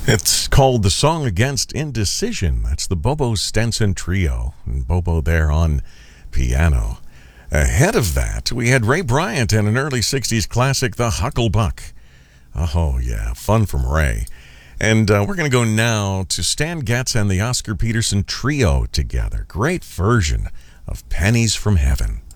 It's called The Song Against Indecision. That's the Bobo Stenson Trio. And Bobo there on piano. Ahead of that, we had Ray Bryant and an early 60s classic, The Hucklebuck. Oh, yeah, fun from Ray. And we're going to go now to Stan Getz and the Oscar Peterson Trio together. Great version of Pennies from Heaven.